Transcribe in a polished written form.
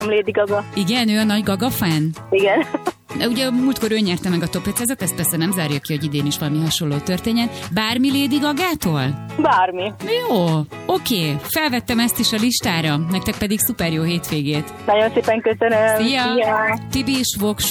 Lady Gaga. Igen, ő a nagy Gaga fan? Igen. Ugye múltkor ő nyerte meg a Top 500-at, ez persze nem zárja ki, hogy idén is valami hasonló történjen. Bármi Lady Gagától? Bármi. Jó, oké. Felvettem ezt is a listára, nektek pedig szuper jó hétvégét. Nagyon szépen köszönöm. Szia! Szia. Tibi és Vox